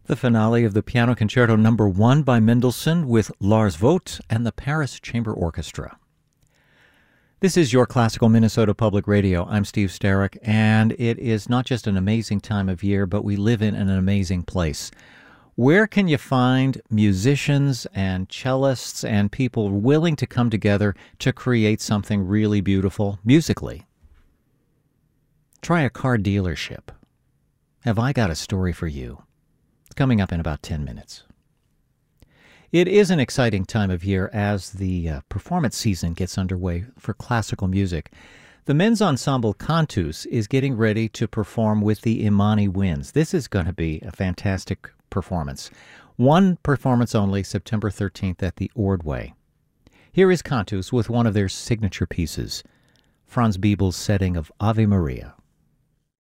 The finale of the Piano Concerto No. 1 by Mendelssohn with Lars Vogt and the Paris Chamber Orchestra. This is your Classical Minnesota Public Radio. I'm Steve Starrick, and it is not just an amazing time of year, but we live in an amazing place. Where can you find musicians and cellists and people willing to come together to create something really beautiful musically? Try a car dealership. Have I got a story for you? Coming up in about 10 minutes. It is an exciting time of year as the performance season gets underway for classical music. The men's ensemble Cantus is getting ready to perform with the Imani Winds. This is going to be a fantastic performance. One performance only, September 13th at the Ordway. Here is Cantus with one of their signature pieces, Franz Biebel's setting of Ave Maria.